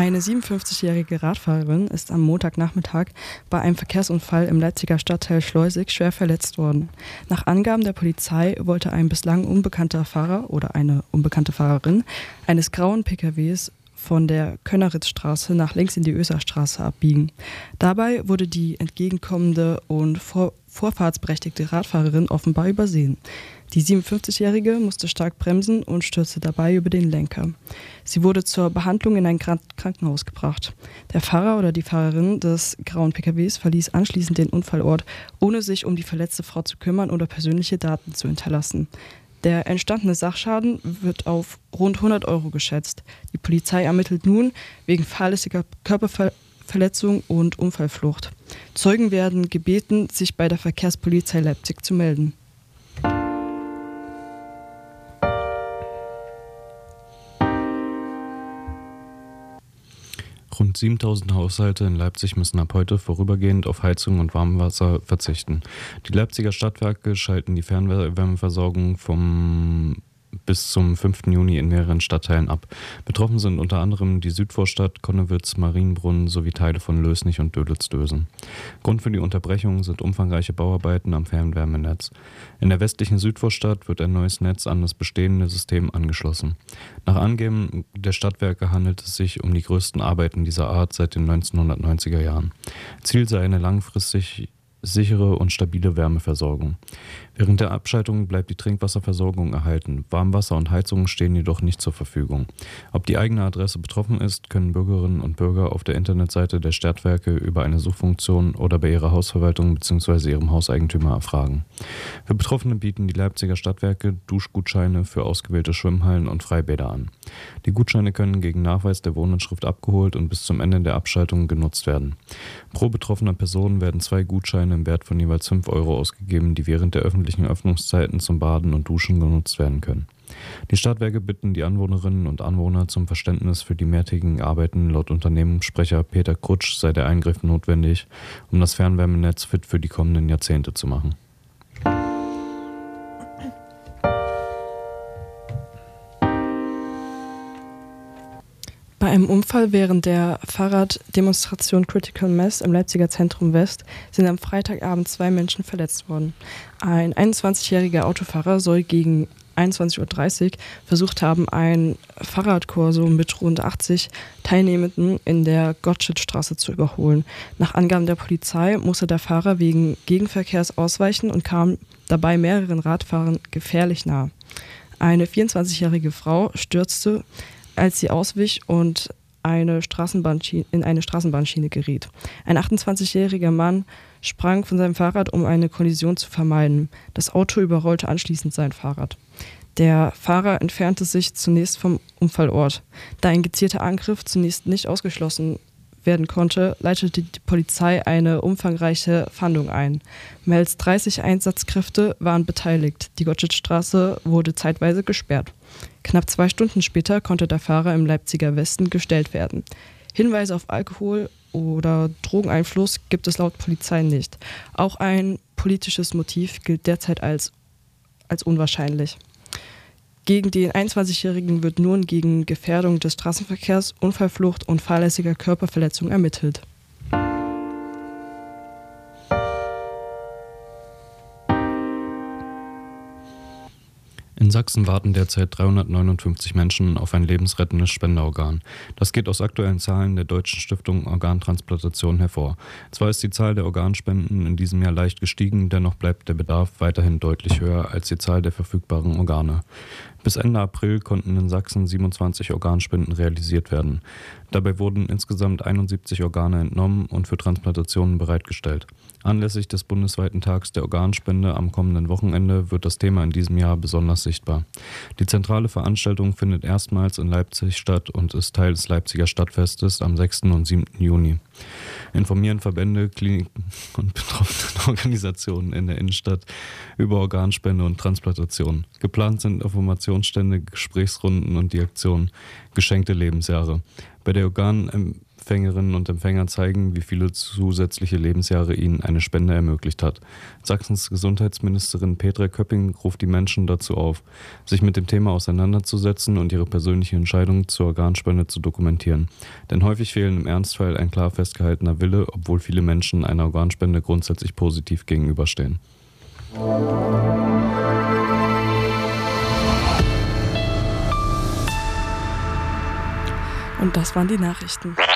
Eine 57-jährige Radfahrerin ist am Montagnachmittag bei einem Verkehrsunfall im Leipziger Stadtteil Schleusig schwer verletzt worden. Nach Angaben der Polizei wollte ein bislang unbekannter Fahrer oder eine unbekannte Fahrerin eines grauen PKWs von der Könneritzstraße nach links in die Oeserstraße abbiegen. Dabei wurde die entgegenkommende und vorfahrtsberechtigte Radfahrerin offenbar übersehen. Die 57-Jährige musste stark bremsen und stürzte dabei über den Lenker. Sie wurde zur Behandlung in ein Krankenhaus gebracht. Der Fahrer oder die Fahrerin des grauen PKWs verließ anschließend den Unfallort, ohne sich um die verletzte Frau zu kümmern oder persönliche Daten zu hinterlassen. Der entstandene Sachschaden wird auf rund 100 € geschätzt. Die Polizei ermittelt nun wegen fahrlässiger Körperverletzung und Unfallflucht. Zeugen werden gebeten, sich bei der Verkehrspolizei Leipzig zu melden. Rund 7.000 Haushalte in Leipzig müssen ab heute vorübergehend auf Heizung und Warmwasser verzichten. Die Leipziger Stadtwerke schalten die Fernwärmeversorgung bis zum 5. Juni in mehreren Stadtteilen ab. Betroffen sind unter anderem die Südvorstadt, Konnewitz, Marienbrunn sowie Teile von Lößnich und Döditz-Dösen. Grund für die Unterbrechung sind umfangreiche Bauarbeiten am Fernwärmenetz. In der westlichen Südvorstadt wird ein neues Netz an das bestehende System angeschlossen. Nach Angaben der Stadtwerke handelt es sich um die größten Arbeiten dieser Art seit den 1990er Jahren. Ziel sei eine langfristig sichere und stabile Wärmeversorgung. Während der Abschaltung bleibt die Trinkwasserversorgung erhalten. Warmwasser und Heizungen stehen jedoch nicht zur Verfügung. Ob die eigene Adresse betroffen ist, können Bürgerinnen und Bürger auf der Internetseite der Stadtwerke über eine Suchfunktion oder bei ihrer Hausverwaltung bzw. ihrem Hauseigentümer erfragen. Für Betroffene bieten die Leipziger Stadtwerke Duschgutscheine für ausgewählte Schwimmhallen und Freibäder an. Die Gutscheine können gegen Nachweis der Wohnanschrift abgeholt und bis zum Ende der Abschaltung genutzt werden. Pro betroffener Person werden 2 Gutscheine im Wert von jeweils 5 € ausgegeben, die während der öffentlichen Öffnungszeiten zum Baden und Duschen genutzt werden können. Die Stadtwerke bitten die Anwohnerinnen und Anwohner zum Verständnis für die mehrtägigen Arbeiten. Laut Unternehmenssprecher Peter Krutsch sei der Eingriff notwendig, um das Fernwärmenetz fit für die kommenden Jahrzehnte zu machen. Bei einem Unfall während der Fahrraddemonstration Critical Mass im Leipziger Zentrum West sind am Freitagabend 2 Menschen verletzt worden. Ein 21-jähriger Autofahrer soll gegen 21:30 Uhr versucht haben, ein Fahrradkorso mit rund 80 Teilnehmenden in der Gottschedstraße zu überholen. Nach Angaben der Polizei musste der Fahrer wegen Gegenverkehrs ausweichen und kam dabei mehreren Radfahrern gefährlich nahe. Eine 24-jährige Frau stürzte, als sie auswich und in eine Straßenbahnschiene geriet. Ein 28-jähriger Mann sprang von seinem Fahrrad, um eine Kollision zu vermeiden. Das Auto überrollte anschließend sein Fahrrad. Der Fahrer entfernte sich zunächst vom Unfallort. Da ein gezielter Angriff zunächst nicht ausgeschlossen werden konnte, leitete die Polizei eine umfangreiche Fahndung ein. Mehr als 30 Einsatzkräfte waren beteiligt. Die Gottschedstraße wurde zeitweise gesperrt. Knapp 2 Stunden später konnte der Fahrer im Leipziger Westen gestellt werden. Hinweise auf Alkohol- oder Drogeneinfluss gibt es laut Polizei nicht. Auch ein politisches Motiv gilt derzeit als unwahrscheinlich. Gegen den 21-Jährigen wird nun gegen Gefährdung des Straßenverkehrs, Unfallflucht und fahrlässiger Körperverletzung ermittelt. In Sachsen warten derzeit 359 Menschen auf ein lebensrettendes Spenderorgan. Das geht aus aktuellen Zahlen der Deutschen Stiftung Organtransplantation hervor. Zwar ist die Zahl der Organspenden in diesem Jahr leicht gestiegen, dennoch bleibt der Bedarf weiterhin deutlich höher als die Zahl der verfügbaren Organe. Bis Ende April konnten in Sachsen 27 Organspenden realisiert werden. Dabei wurden insgesamt 71 Organe entnommen und für Transplantationen bereitgestellt. Anlässlich des bundesweiten Tags der Organspende am kommenden Wochenende wird das Thema in diesem Jahr besonders sichtbar. Die zentrale Veranstaltung findet erstmals in Leipzig statt und ist Teil des Leipziger Stadtfestes am 6. und 7. Juni. Informieren Verbände, Kliniken und betroffene Organisationen in der Innenstadt über Organspende und Transplantation. Geplant sind Informationsstände, Gesprächsrunden und die Aktion Geschenkte Lebensjahre. Bei der Organempfängnis Empfängerinnen und Empfänger zeigen, wie viele zusätzliche Lebensjahre ihnen eine Spende ermöglicht hat. Sachsens Gesundheitsministerin Petra Köpping ruft die Menschen dazu auf, sich mit dem Thema auseinanderzusetzen und ihre persönliche Entscheidung zur Organspende zu dokumentieren. Denn häufig fehlen im Ernstfall ein klar festgehaltener Wille, obwohl viele Menschen einer Organspende grundsätzlich positiv gegenüberstehen. Und das waren die Nachrichten.